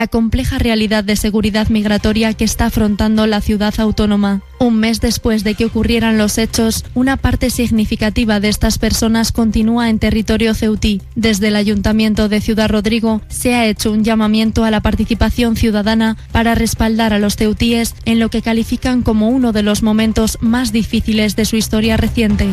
la compleja realidad de seguridad migratoria que está afrontando la ciudad autónoma. Un mes después de que ocurrieran los hechos, una parte significativa de estas personas continúa en territorio ceutí. Desde el Ayuntamiento de Ciudad Rodrigo se ha hecho un llamamiento a la participación ciudadana para respaldar a los ceutíes en lo que califican como uno de los momentos más difíciles de su historia reciente.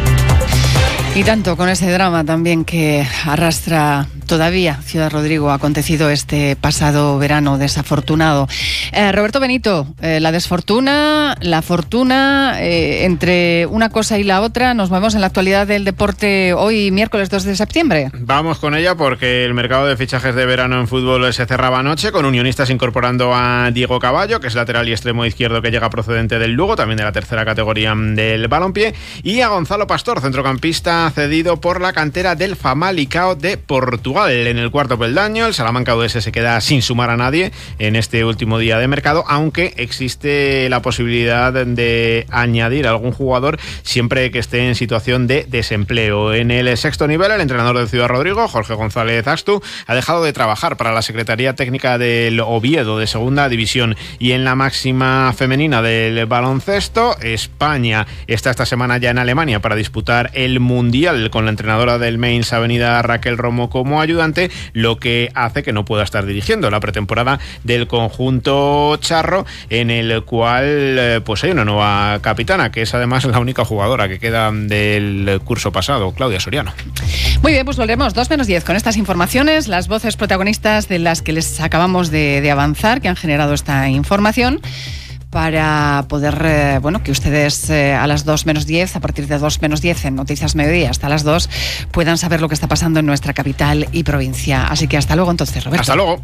Y tanto con ese drama también que arrastra todavía Ciudad Rodrigo, ha acontecido este pasado verano desafortunado. Roberto Benito, la desfortuna, la fortuna, entre una cosa y la otra, nos movemos en la actualidad del deporte hoy, miércoles 2 de septiembre. Vamos con ella porque el mercado de fichajes de verano en fútbol se cerraba anoche, con Unionistas incorporando a Diego Caballo, que es lateral y extremo izquierdo que llega procedente del Lugo, también de la tercera categoría del balompié, y a Gonzalo Pastor, centrocampista cedido por la cantera del Famalicão de Portugal. En el cuarto peldaño, el Salamanca UDS se queda sin sumar a nadie en este último día de mercado, aunque existe la posibilidad de añadir a algún jugador siempre que esté en situación de desempleo. En el sexto nivel, el entrenador de Ciudad Rodrigo, Jorge González Astu, ha dejado de trabajar para la Secretaría Técnica del Oviedo de Segunda División. Y en la máxima femenina del baloncesto, España está esta semana ya en Alemania para disputar el Mundial con la entrenadora del Mainz Avenida, Raquel Romo, como ayudante, lo que hace que no pueda estar dirigiendo la pretemporada del conjunto charro, en el cual pues hay una nueva capitana, que es además la única jugadora que queda del curso pasado, Claudia Soriano. Muy bien, pues volvemos 2-10 con estas informaciones, las voces protagonistas de las que les acabamos de avanzar, que han generado esta información, para poder, que ustedes a las 2-10, a partir de 2-10 en Noticias Mediodía hasta las 2, puedan saber lo que está pasando en nuestra capital y provincia. Así que hasta luego entonces, Roberto. Hasta luego.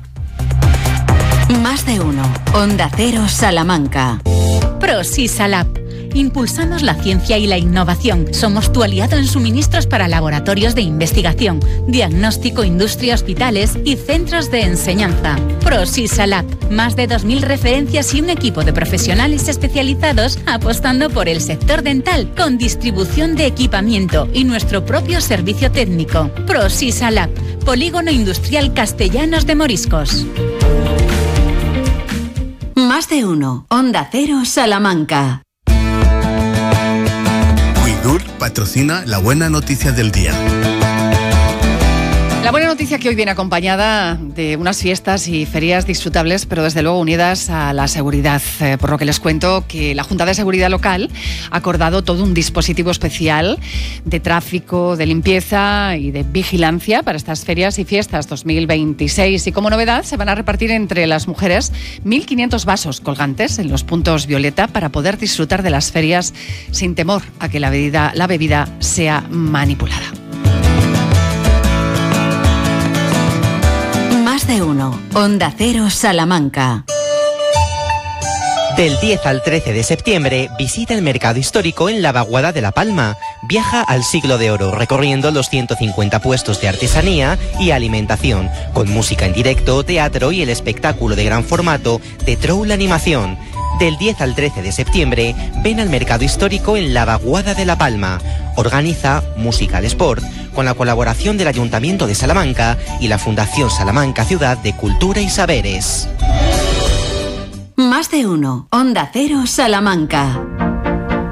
Más de uno. Onda Cero Salamanca. ProSisalab. Impulsamos la ciencia y la innovación. Somos tu aliado en suministros para laboratorios de investigación, diagnóstico, industria, hospitales y centros de enseñanza. ProSisalab. Más de 2.000 referencias y un equipo de profesionales especializados apostando por el sector dental con distribución de equipamiento y nuestro propio servicio técnico. ProSisalab. Polígono Industrial Castellanos de Moriscos. Más de uno. Onda Cero Salamanca. Dur patrocina la buena noticia del día. La buena noticia que hoy viene acompañada de unas fiestas y ferias disfrutables, pero desde luego unidas a la seguridad, por lo que les cuento que la Junta de Seguridad Local ha acordado todo un dispositivo especial de tráfico, de limpieza y de vigilancia para estas ferias y fiestas 2026. Y como novedad, se van a repartir entre las mujeres 1.500 vasos colgantes en los puntos violeta para poder disfrutar de las ferias sin temor a que la bebida sea manipulada. Más de uno. Onda Cero Salamanca. Del 10 al 13 de septiembre, visita el mercado histórico en la Vaguada de La Palma. Viaja al Siglo de Oro, recorriendo los 150 puestos de artesanía y alimentación, con música en directo, teatro y el espectáculo de gran formato de Troll Animación. Del 10 al 13 de septiembre, ven al mercado histórico en la Vaguada de La Palma. Organiza Musical Sport, con la colaboración del Ayuntamiento de Salamanca y la Fundación Salamanca Ciudad de Cultura y Saberes. Más de uno. Onda Cero Salamanca.